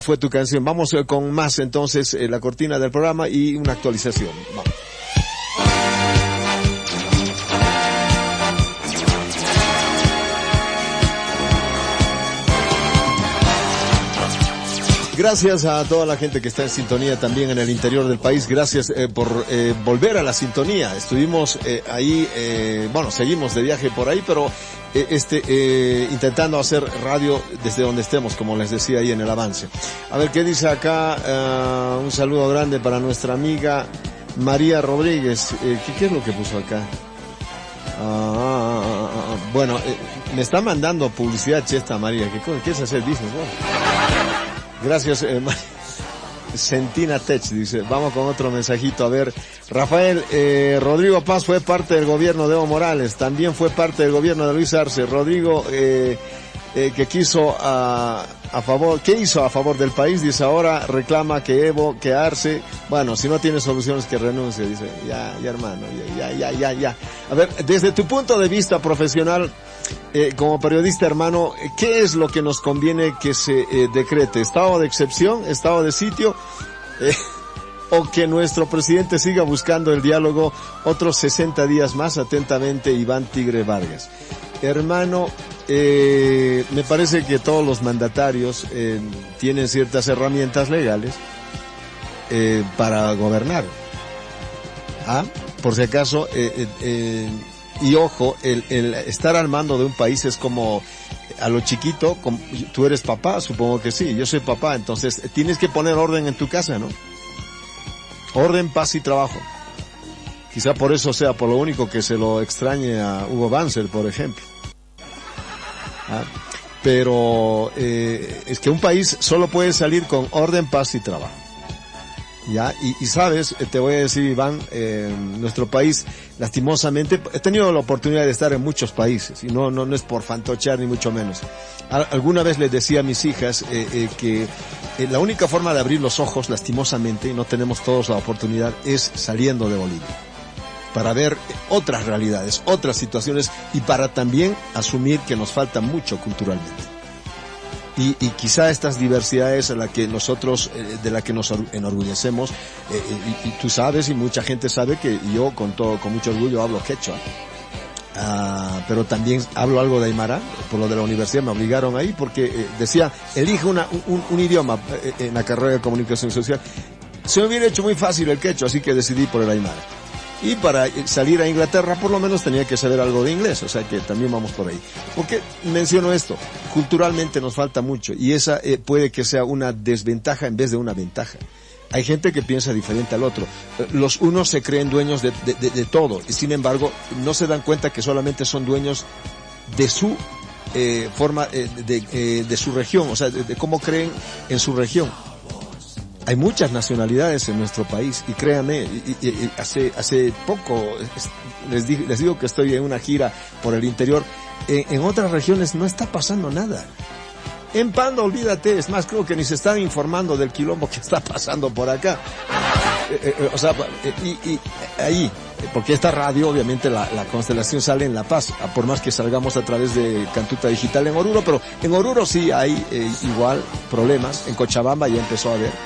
Fue tu canción. Vamos con más entonces, la cortina del programa y una actualización. Vamos. Gracias a toda la gente que está en sintonía también en el interior del país. Gracias por volver a la sintonía. Estuvimos ahí, seguimos de viaje por ahí, pero intentando hacer radio desde donde estemos, como les decía ahí en el avance. A ver qué dice acá. Un saludo grande para nuestra amiga María Rodríguez. ¿Qué es lo que puso acá? Me está mandando publicidad esta María. ¿Qué quieres hacer business, no? Gracias, Sentina Tech dice. Vamos con otro mensajito. A ver, Rafael, Rodrigo Paz fue parte del gobierno de Evo Morales, también fue parte del gobierno de Luis Arce. Rodrigo, que quiso ¿qué hizo a favor del país? Dice, ahora reclama que Evo, que Arce, bueno, si no tiene soluciones que renuncie, dice. Ya, hermano, ya. A ver, desde tu punto de vista profesional, como periodista, hermano, ¿qué es lo que nos conviene que se decrete? ¿Estado de excepción? ¿Estado de sitio? ¿O que nuestro presidente siga buscando el diálogo otros 60 días más? Atentamente, Iván Tigre Vargas. Hermano, me parece que todos los mandatarios tienen ciertas herramientas legales para gobernar. Por si acaso, y ojo, el estar al mando de un país es como a lo chiquito, tú eres papá, supongo que sí, yo soy papá, entonces tienes que poner orden en tu casa, ¿no? Orden, paz y trabajo. Quizá por eso sea por lo único que se lo extrañe a Hugo Banzer, por ejemplo. Pero es que un país solo puede salir con orden, paz y trabajo. Ya, y sabes, te voy a decir, Iván, nuestro país, lastimosamente, he tenido la oportunidad de estar en muchos países, y no es por fantochear ni mucho menos. Alguna vez les decía a mis hijas que la única forma de abrir los ojos, lastimosamente, y no tenemos todos la oportunidad, es saliendo de Bolivia, para ver otras realidades, otras situaciones, y para también asumir que nos falta mucho culturalmente. Y quizá estas diversidades a la que nosotros, de la que nos enorgullecemos, y tú sabes, y mucha gente sabe que yo con mucho orgullo hablo quechua. Pero también hablo algo de aymara, por lo de la universidad me obligaron ahí, porque decía, elige un idioma en la carrera de comunicación social. Se me hubiera hecho muy fácil el quechua, así que decidí por el aymara. Y para salir a Inglaterra por lo menos tenía que saber algo de inglés, o sea que también vamos por ahí. ¿Por qué menciono esto? Culturalmente nos falta mucho, y esa puede que sea una desventaja en vez de una ventaja. Hay gente que piensa diferente al otro. Los unos se creen dueños de todo, y sin embargo no se dan cuenta que solamente son dueños de su forma, de su región, o sea, de cómo creen en su región. Hay muchas nacionalidades en nuestro país, y créanme, hace poco les digo que estoy en una gira por el interior. En otras regiones no está pasando nada. En Pando, olvídate, es más, creo que ni se están informando del quilombo que está pasando por acá. Y ahí, porque esta radio, obviamente la constelación sale en La Paz, por más que salgamos a través de Cantuta Digital en Oruro, pero en Oruro sí hay igual problemas. En Cochabamba ya empezó a haber.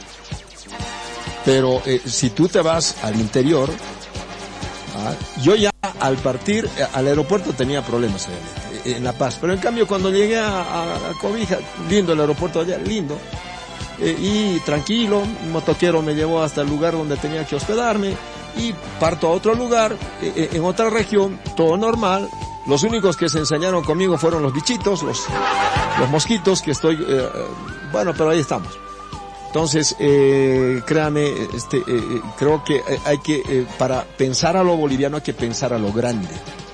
Pero si tú te vas al interior, yo ya al partir al aeropuerto tenía problemas en La Paz, pero en cambio cuando llegué a Cobija, lindo el aeropuerto allá, lindo, y tranquilo, un motoquero me llevó hasta el lugar donde tenía que hospedarme, y parto a otro lugar, en otra región, todo normal. Los únicos que se ensañaron conmigo fueron los bichitos, los mosquitos, que estoy, pero ahí estamos. Entonces, créame, creo que hay que, para pensar a lo boliviano hay que pensar a lo grande.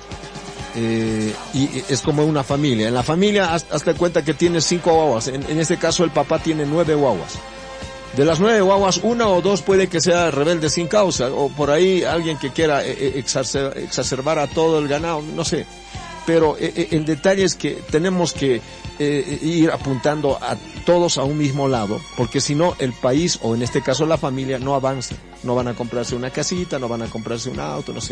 Y es como una familia. En la familia, hazte cuenta que tienes 5 guaguas. En este caso, el papá tiene 9 guaguas. De las 9 guaguas, 1 o 2 puede que sea rebelde sin causa, o por ahí alguien que quiera exacerbar a todo el ganado, no sé. Pero el detalle es que tenemos que ir apuntando a todos a un mismo lado, porque si no el país, o en este caso la familia, no avanza. No van a comprarse una casita, no van a comprarse un auto, no sé.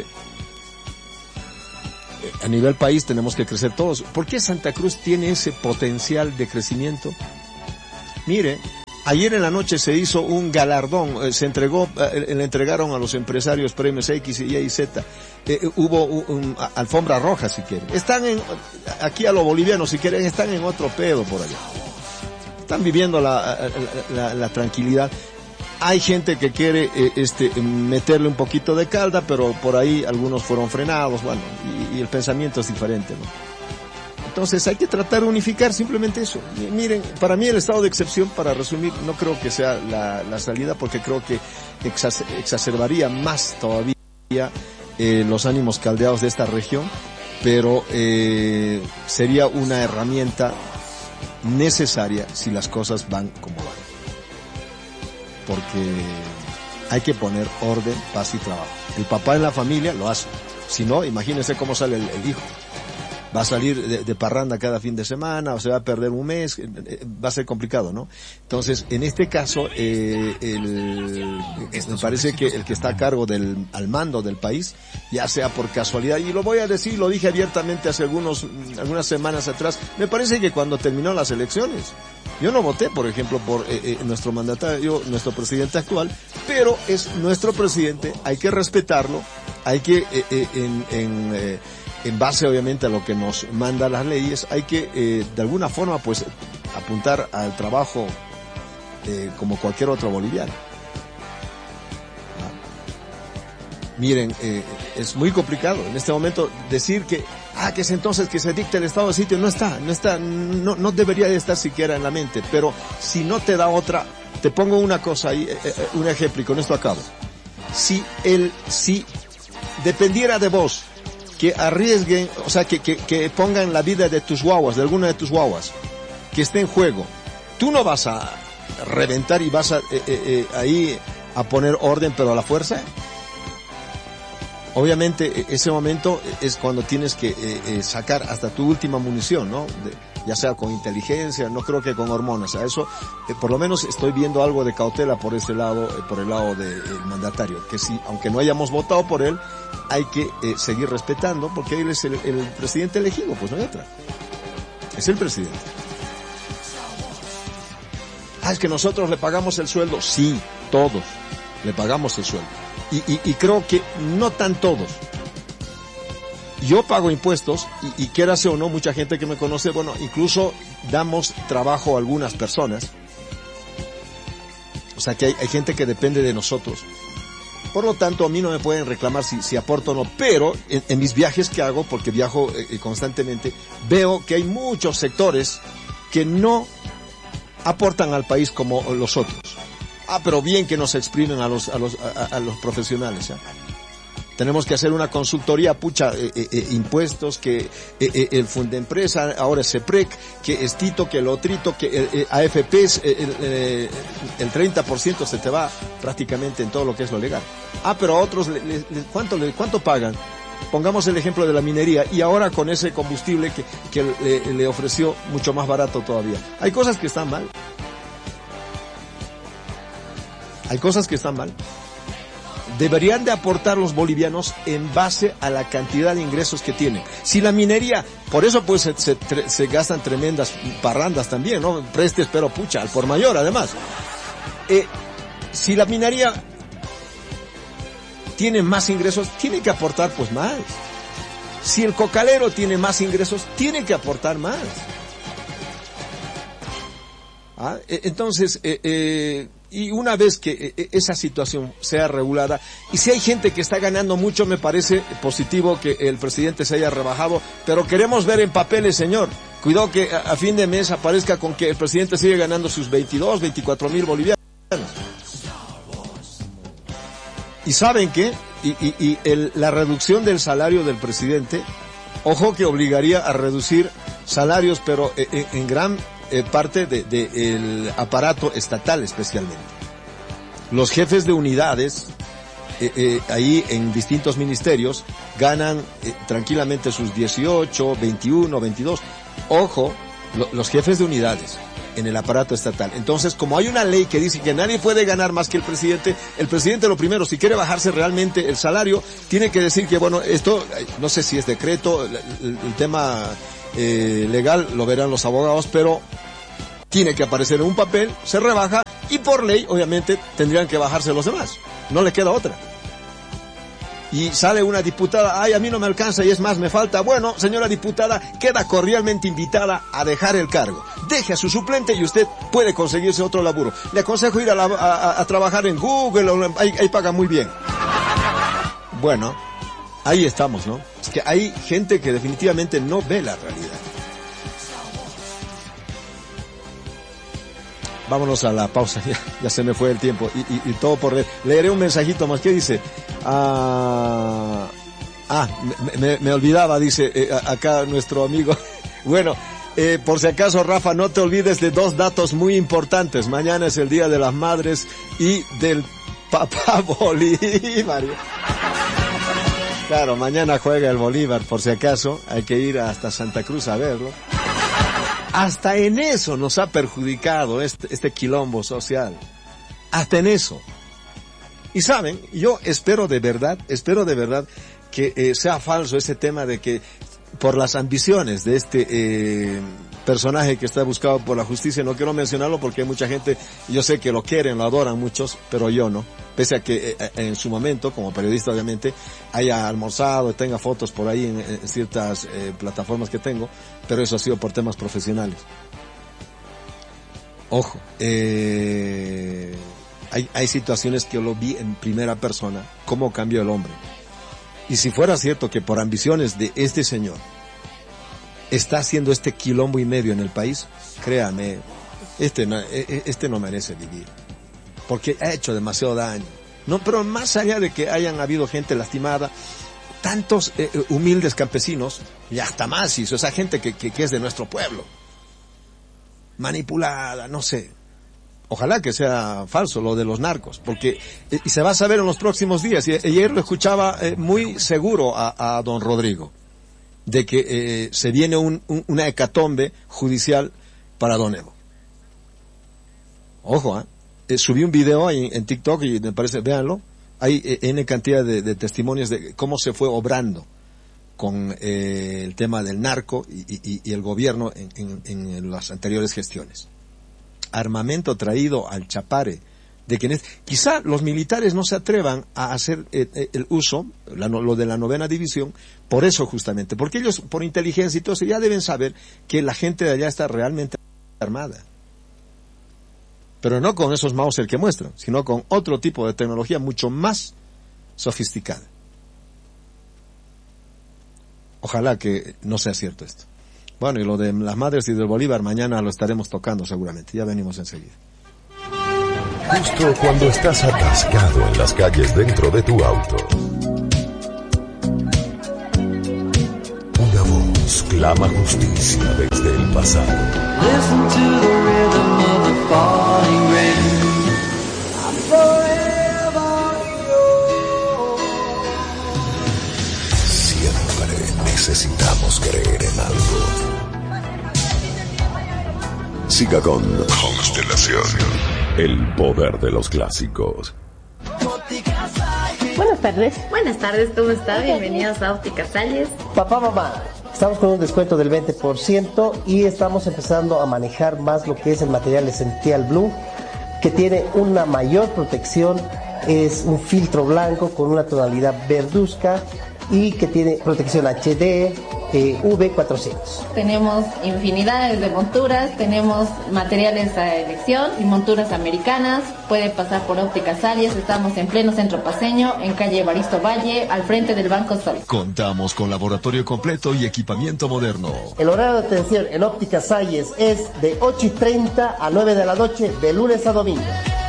A nivel país tenemos que crecer todos. ¿Por qué Santa Cruz tiene ese potencial de crecimiento? Mire, ayer en la noche se hizo un galardón, le entregaron a los empresarios premios X, Y y Z. Hubo alfombra roja, si quieren. Aquí a los bolivianos, si quieren, están en otro pedo por allá. Están viviendo la tranquilidad. Hay gente que quiere meterle un poquito de calda, pero por ahí algunos fueron frenados, bueno, y el pensamiento es diferente, ¿no? Entonces hay que tratar de unificar simplemente eso. Miren, para mí el estado de excepción, para resumir, no creo que sea la salida, porque creo que exacerbaría más todavía los ánimos caldeados de esta región, pero sería una herramienta necesaria si las cosas van como van. Porque hay que poner orden, paz y trabajo. El papá en la familia lo hace. Si no, imagínense cómo sale el hijo. Va a salir de parranda cada fin de semana, o se va a perder un mes, va a ser complicado, ¿no? Entonces, en este caso, me parece que el que está a cargo al mando del país, ya sea por casualidad, y lo voy a decir, lo dije abiertamente hace algunas semanas atrás, me parece que cuando terminó las elecciones, yo no voté, por ejemplo, por nuestro mandatario, nuestro presidente actual, pero es nuestro presidente, hay que respetarlo, hay que, en base obviamente a lo que nos manda las leyes, hay que de alguna forma pues apuntar al trabajo como cualquier otro boliviano. Miren, es muy complicado en este momento decir que es entonces que se dicte el estado de sitio. No debería de estar siquiera en la mente, pero si no te da otra, te pongo una cosa ahí, un ejemplo, y con esto acabo. Si dependiera de vos, que arriesguen, o sea, que pongan la vida de tus guaguas, de alguna de tus guaguas, que esté en juego, tú no vas a reventar y vas a ahí a poner orden, pero a la fuerza. Obviamente, ese momento es cuando tienes que sacar hasta tu última munición, ¿no? Ya sea con inteligencia, no creo que con hormonas. A eso, por lo menos estoy viendo algo de cautela por ese lado, por el lado del mandatario, que sí, aunque no hayamos votado por él, hay que seguir respetando, porque él es el presidente elegido, pues no hay otra. Es el presidente. Es que nosotros le pagamos el sueldo. Sí, todos le pagamos el sueldo. Y creo que no tan todos. Yo pago impuestos y quierase o no, mucha gente que me conoce, bueno, incluso damos trabajo a algunas personas. O sea que hay gente que depende de nosotros. Por lo tanto, a mí no me pueden reclamar si aporto o no, pero en mis viajes que hago, porque viajo constantemente, veo que hay muchos sectores que no aportan al país como los otros. Pero bien que nos exprimen a los profesionales, ¿ya? Tenemos que hacer una consultoría, impuestos, que el Fundempresa, ahora es CEPREC, que es Tito, que el Otrito, que AFPs, el 30% se te va prácticamente en todo lo que es lo legal. Pero a otros, ¿cuánto pagan? Pongamos el ejemplo de la minería, y ahora con ese combustible que le ofreció mucho más barato todavía. Hay cosas que están mal. Deberían de aportar los bolivianos en base a la cantidad de ingresos que tienen. Si la minería, por eso pues se gastan tremendas parrandas también, ¿no? Prestes, pero al por mayor además. Si la minería tiene más ingresos, tiene que aportar pues más. Si el cocalero tiene más ingresos, tiene que aportar más. Entonces, y una vez que esa situación sea regulada, y si hay gente que está ganando mucho, me parece positivo que el presidente se haya rebajado, pero queremos ver en papeles, señor. Cuidado que a fin de mes aparezca con que el presidente sigue ganando sus 24 mil bolivianos. ¿Y saben qué? La reducción del salario del presidente, ojo que obligaría a reducir salarios, pero en gran parte del aparato estatal especialmente. Los jefes de unidades, ahí en distintos ministerios, ganan tranquilamente sus 18, 21, 22. Ojo, los jefes de unidades en el aparato estatal. Entonces, como hay una ley que dice que nadie puede ganar más que el presidente lo primero, si quiere bajarse realmente el salario, tiene que decir que, bueno, esto, no sé si es decreto, el tema legal lo verán los abogados, pero tiene que aparecer en un papel, se rebaja y por ley, obviamente, tendrían que bajarse los demás. No le queda otra. Y sale una diputada, ay, a mí no me alcanza y es más, me falta. Bueno, señora diputada, queda cordialmente invitada a dejar el cargo. Deje a su suplente y usted puede conseguirse otro laburo. Le aconsejo ir a trabajar en Google, ahí paga muy bien. Bueno, ahí estamos, ¿no? Es que hay gente que definitivamente no ve la realidad. Vámonos a la pausa, ya se me fue el tiempo y todo por leer. Leeré un mensajito más. ¿Qué dice? Me olvidaba, dice acá nuestro amigo. Bueno, por si acaso, Rafa, no te olvides de 2 datos muy importantes. Mañana es el Día de las Madres y del Papá Bolívar. Claro, mañana juega el Bolívar, por si acaso. Hay que ir hasta Santa Cruz a verlo. Hasta en eso nos ha perjudicado este quilombo social. Hasta en eso. Y saben, yo espero de verdad que sea falso ese tema de que por las ambiciones de este personaje que está buscado por la justicia, no quiero mencionarlo porque hay mucha gente, yo sé que lo quieren, lo adoran muchos, pero yo no. Pese a que en su momento, como periodista obviamente, haya almorzado, tenga fotos por ahí en ciertas plataformas que tengo, pero eso ha sido por temas profesionales. Ojo, hay situaciones que yo lo vi en primera persona, cómo cambió el hombre. Y si fuera cierto que por ambiciones de este señor está haciendo este quilombo y medio en el país, créame, este no merece vivir. Porque ha hecho demasiado daño. No, pero más allá de que hayan habido gente lastimada, tantos humildes campesinos, y hasta más, o sea, gente que es de nuestro pueblo, manipulada, no sé. Ojalá que sea falso lo de los narcos, porque y se va a saber en los próximos días. Y ayer lo escuchaba muy seguro a don Rodrigo, de que se viene una hecatombe judicial para don Evo. Ojo, subí un video ahí en TikTok y me parece, véanlo, hay N cantidad de testimonios de cómo se fue obrando con el tema del narco y el gobierno en las anteriores gestiones. Armamento traído al chapare de quienes quizá los militares no se atrevan a hacer el uso, lo de la 9ª división, por eso justamente, porque ellos por inteligencia y todo eso ya deben saber que la gente de allá está realmente armada. Pero no con esos Mauser que muestran, sino con otro tipo de tecnología mucho más sofisticada. Ojalá que no sea cierto esto. Bueno, y lo de las madres y del Bolívar mañana lo estaremos tocando seguramente. Ya venimos enseguida. Justo cuando estás atascado en las calles dentro de tu auto, una voz clama justicia desde el pasado. Listen to the rhythm of the falling rain. I'm forever yours. Siempre necesitamos creer en algo. Siga con Constelación. El poder de los clásicos. Buenas tardes. Buenas tardes, ¿cómo está? Bienvenidos a Óptica Salles. Papá, mamá, estamos con un descuento del 20% y estamos empezando a manejar más lo que es el material Essential Blue, que tiene una mayor protección, es un filtro blanco con una tonalidad verduzca y que tiene protección HD, V400. Tenemos infinidades de monturas, tenemos materiales a elección y monturas americanas. Puede pasar por Óptica Salles, estamos en pleno centro paceño, en calle Evaristo Valle, al frente del Banco Sol. Contamos con laboratorio completo y equipamiento moderno. El horario de atención en Óptica Salles es de 8:30 a 9 de la noche, de lunes a domingo.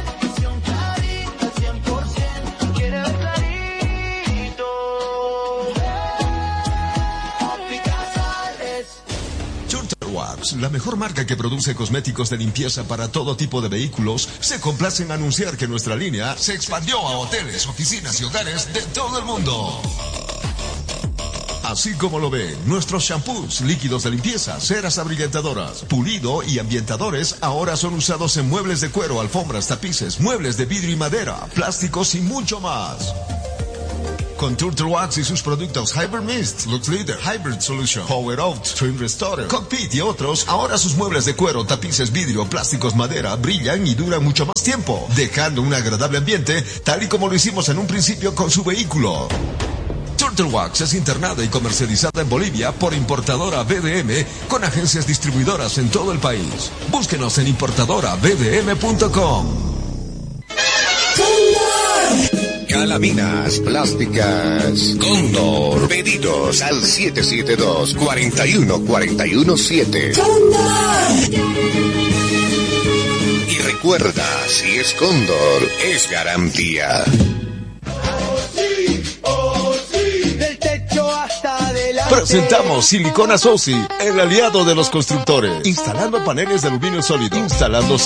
La mejor marca que produce cosméticos de limpieza para todo tipo de vehículos, se complace en anunciar que nuestra línea se expandió a hoteles, oficinas y hogares de todo el mundo. Así como lo ven, nuestros shampoos, líquidos de limpieza, ceras abrillantadoras, pulido y ambientadores ahora son usados en muebles de cuero, alfombras, tapices, muebles de vidrio y madera, plásticos y mucho más. Con Turtle Wax y sus productos Hybrid Mist, Lux Leader, Hybrid Solution, Power Out, Twin Restorer, Cockpit y otros, ahora sus muebles de cuero, tapices, vidrio, plásticos, madera, brillan y duran mucho más tiempo, dejando un agradable ambiente, tal y como lo hicimos en un principio con su vehículo. Turtle Wax es internada y comercializada en Bolivia por importadora BDM con agencias distribuidoras en todo el país. Búsquenos en importadorabdm.com. Calaminas plásticas Cóndor. Pedidos al 772-41417. Y recuerda, si es Cóndor, es garantía. Presentamos Silicona Sosi, el aliado de los constructores. Instalando paneles de aluminio sólido, instalando